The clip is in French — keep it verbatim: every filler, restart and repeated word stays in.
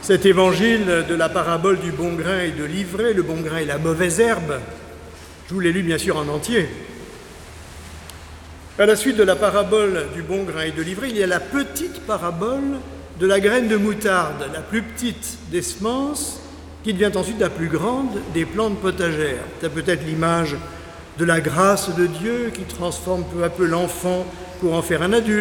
Cet évangile de la parabole du bon grain et de l'ivraie, le bon grain et la mauvaise herbe, je vous l'ai lu bien sûr en entier. À la suite de la parabole du bon grain et de l'ivraie, il y a la petite parabole de la graine de moutarde, la plus petite des semences, qui devient ensuite la plus grande des plantes potagères. C'est peut-être l'image de la grâce de Dieu qui transforme peu à peu l'enfant pour en faire un adulte.